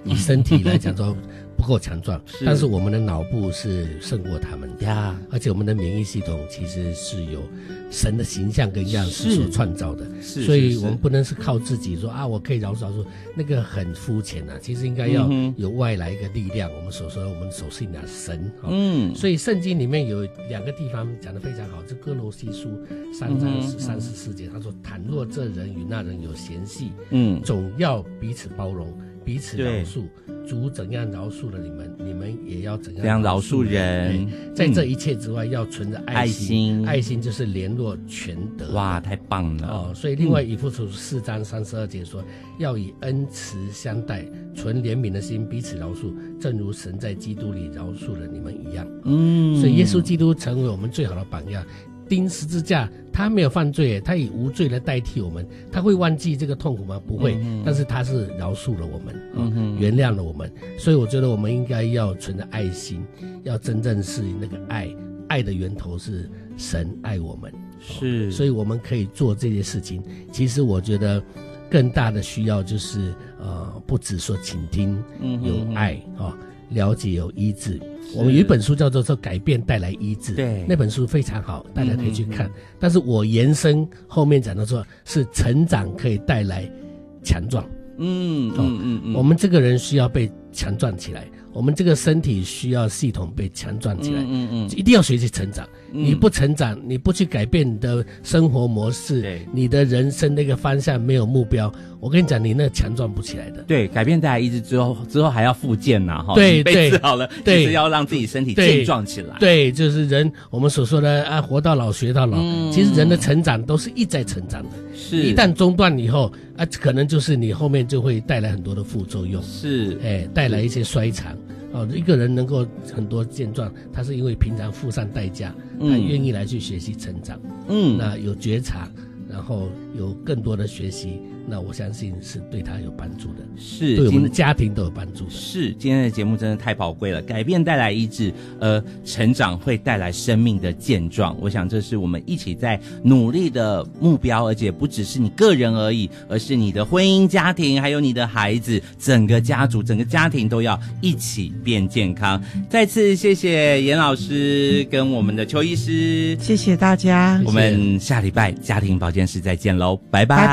以身体来讲说不够强壮，但是我们的脑部是胜过他们的，而且我们的免疫系统其实是有神的形象跟样式所创造的，所以我们不能是靠自己说啊，我可以饶恕，那个很肤浅啊。其实应该要有外来一个力量，我们所说我们所信的神。所以圣经里面有2个地方讲得非常好，这哥罗西书3章34节，他说：倘若这人与那人有嫌隙，总要彼此包容，彼此饶恕。主怎样饶恕了你们，你们也要怎样饶恕人。在这一切之外，要存着爱心。爱心就是联络全德。 哇，太棒了！ 所以另外以弗所4章32节说，要以恩慈相待，存怜悯的心，彼此饶恕，正如神在基督里饶恕了你们一样。所以耶稣基督成为我们最好的榜样。钉十字架，他没有犯罪，他以无罪来代替我们，他会忘记这个痛苦吗？不会，但是他是饶恕了我们，原谅了我们。所以我觉得我们应该要存着爱心，要真正是那个爱的源头是神爱我们，是，所以我们可以做这些事情。其实我觉得更大的需要就是不只说倾听，有爱了解有医治。我们有一本书叫做《改变带来医治》，对，那本书非常好，大家可以去看。但是我延伸后面讲的说，是成长可以带来强壮。我们这个人需要被强壮起来，我们这个身体需要系统被强壮起来，一定要学习成长。你不成长，你不去改变你的生活模式，你的人生那个方向没有目标，我跟你讲，你那强壮不起来的。 对，改变带来医治之后还要复健呐， 对对，好了，就是要让自己身体健壮起来。 对，就是人我们所说的活到老学到老，其实人的成长都是一再成长的，是一旦中断以后可能就是你后面就会带来很多的副作用，是带来一些衰残。一个人能够很多健壮，他是因为平常付上代价，他愿意来去学习成长，那有觉察，然后有更多的学习，那我相信是对他有帮助的，是对我们的家庭都有帮助的。 是，今天的节目真的太宝贵了，改变带来医治，成长会带来生命的健壮。我想这是我们一起在努力的目标，而且不只是你个人而已，而是你的婚姻家庭，还有你的孩子，整个家族整个家庭都要一起变健康。再次谢谢严老师跟我们的邱医师， 谢谢大家， 我们下礼拜家庭保健室再见喽，拜拜。